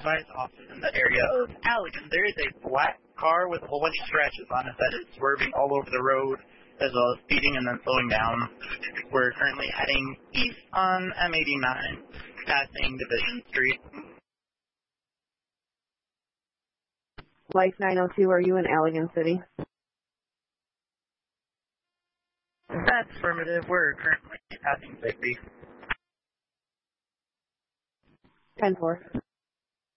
advised officers in the area of Allegan. There is a black car with a whole bunch of scratches on it that is swerving all over the road, as well as speeding and then slowing down. We're currently heading east on M89, passing Division Street. Life 902, are you in Allegan City? That's affirmative. We're currently passing Bigby. 10-4.